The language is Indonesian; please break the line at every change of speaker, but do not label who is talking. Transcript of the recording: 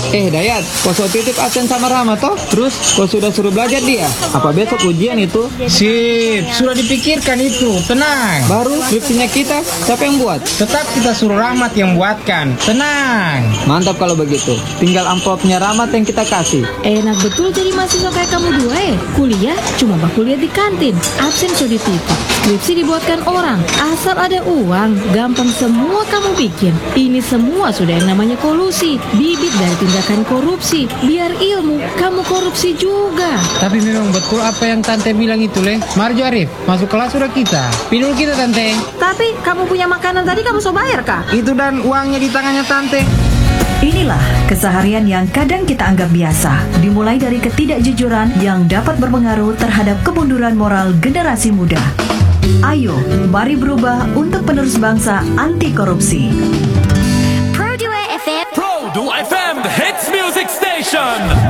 Dayat, kau sudah titip absen sama Rama toh? Terus kau sudah suruh belajar dia? Apa besok ujian itu?
Sip, sudah dipikirkan itu, tenang.
Baru skripsinya kita, siapa yang buat?
Tetap kita suruh Rahmat yang buatkan, tenang.
Mantap kalau begitu. Tinggal amplopnya Rahmat yang kita kasih.
Enak betul jadi mahasiswa kayak kamu dua Kuliah cuma kuliah di kantin. Absen sudah dititip. Skripsi dibuatkan orang. Asal ada uang, gampang semua kamu bikin. Ini semua sudah yang namanya kolusi. Bibit dari tindakan korupsi. Biar ilmu, kamu korupsi juga.
Tapi memang betul apa yang Tante bilang itu, Le. Marjo Arif, masuk kelas sudah kita. Pinul kita, Tante.
Tapi kamu punya makanan tadi kamu so bayar kah?
Itu dan uangnya di tangannya Tante.
Inilah keseharian yang kadang kita anggap biasa, dimulai dari ketidakjujuran yang dapat berpengaruh terhadap kemunduran moral generasi muda. Ayo, mari berubah untuk penerus bangsa anti korupsi.
Pro 2 FM, the hits music station.